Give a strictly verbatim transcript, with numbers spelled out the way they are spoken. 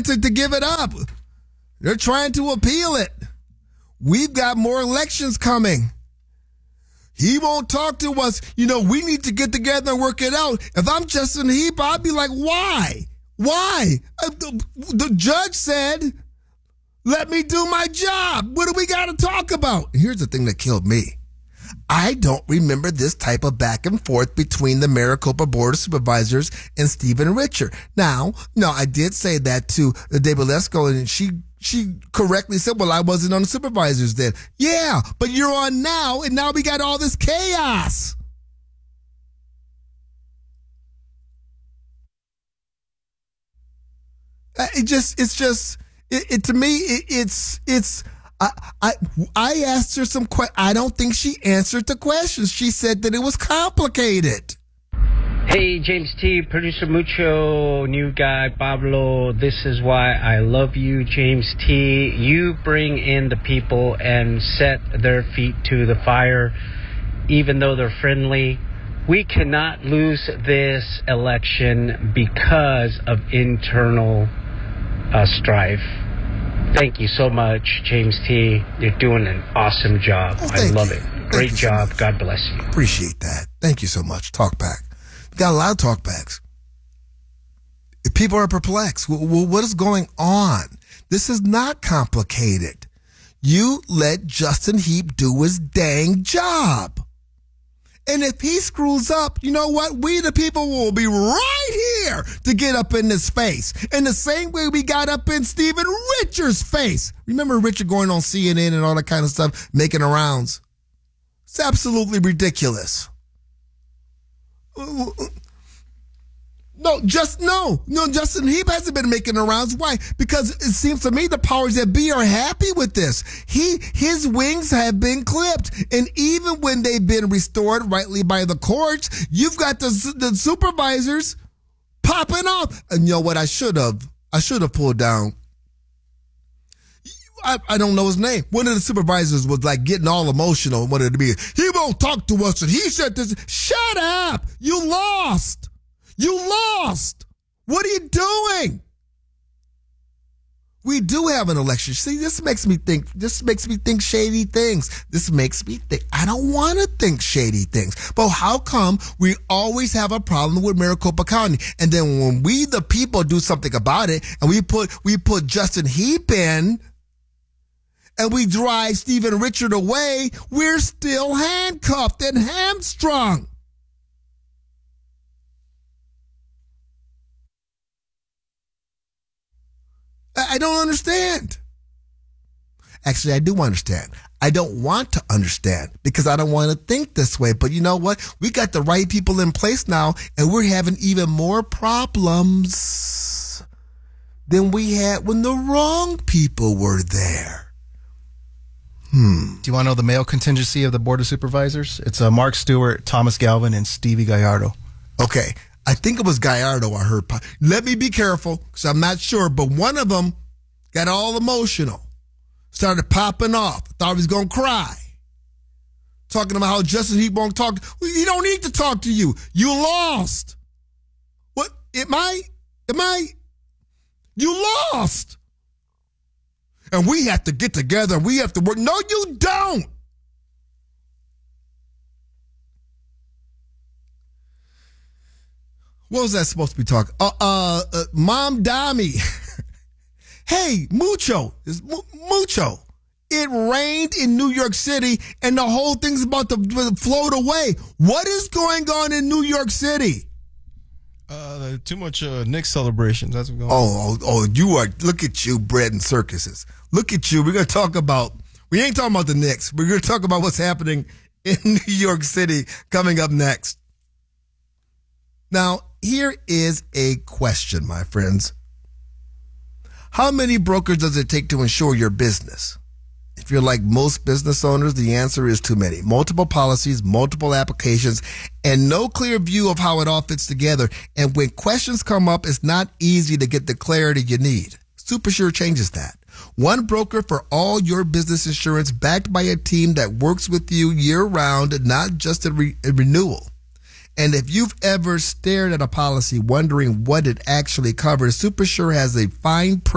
to, to give it up. They're trying to appeal it. We've got more elections coming. He won't talk to us. You know, we need to get together and work it out. If I'm Justin Heap, I'd be like, why? Why? Uh, the, the judge said, let me do my job. What do we got to talk about? Here's the thing that killed me. I don't remember this type of back and forth between the Maricopa Board of Supervisors and Stephen Richer. Now, no, I did say that to David Lesko, and she she correctly said, well, I wasn't on the supervisors then. Yeah, but you're on now, and now we got all this chaos. It just, it's just, it, it to me, it, it's, it's, I, I, I asked her some questions. I don't think she answered the questions. She said that it was complicated. Hey, James T., Producer Mucho, new guy, Pablo. This is why I love you, James T. You bring in the people and set their feet to the fire, even though they're friendly. We cannot lose this election because of internal uh, strife. Thank you so much, James T. You're doing an awesome job. Oh, I love you. it. Thank Great you so job. much. God bless you. Appreciate that. Thank you so much. Talk back. We got a lot of talk backs. People are perplexed. Well, what is going on? This is not complicated. You let Justin Heap do his dang job. And if he screws up, you know what? We the people will be right here to get up in his face. In the same way we got up in Stephen Richer's face. Remember Richard going on C N N and all that kind of stuff, making the rounds? It's absolutely ridiculous. No, just no. No, Justin Heap hasn't been making the rounds. Why? Because it seems to me the powers that be are happy with this. He, his wings have been clipped. And even when they've been restored rightly by the courts, you've got the, the supervisors popping off. And you know what? I should have, I should have pulled down. I, I don't know his name. One of the supervisors was like getting all emotional and wanted to be, he won't talk to us and he said this. Shut up. You lost. You lost. What are you doing? We do have an election. See, this makes me think, this makes me think shady things. This makes me think, I don't want to think shady things. But how come we always have a problem with Maricopa County? And then when we, the people, do something about it and we put, we put Justin Heap in and we drive Stephen Richard away, we're still handcuffed and hamstrung. I don't understand. Actually, I do understand. I don't want to understand because I don't want to think this way. But you know what? We got the right people in place now, and we're having even more problems than we had when the wrong people were there. Hmm. Do you want to know the male contingency of the Board of Supervisors? It's uh, Mark Stewart, Thomas Galvin, and Stevie Gallardo. Okay. I think it was Gallardo I heard. Let me be careful because I'm not sure, but one of them got all emotional, started popping off, thought he was going to cry, talking about how Justin Heap won't talk. Well, he don't need to talk to you. You lost. What? Am I? Am I? You lost. And we have to get together. We have to work. No, you don't. What was that supposed to be talking? Uh, uh, uh Mom Dami. Hey, Mucho. It's Mucho. It rained in New York City and the whole thing's about to float away. What is going on in New York City? Uh, too much uh, Knicks celebrations. That's what's going on. Oh, oh, oh, you are, look at you, bread and circuses. Look at you. We're going to talk about, we ain't talking about the Knicks. We're going to talk about what's happening in New York City coming up next. Now, here is a question, my friends. How many brokers does it take to insure your business? If you're like most business owners, the answer is too many. Multiple policies, multiple applications, and no clear view of how it all fits together. And when questions come up, it's not easy to get the clarity you need. SuperSure changes that. One broker for all your business insurance backed by a team that works with you year-round, not just a, re- a renewal. And if you've ever stared at a policy wondering what it actually covers, SuperSure has a fine print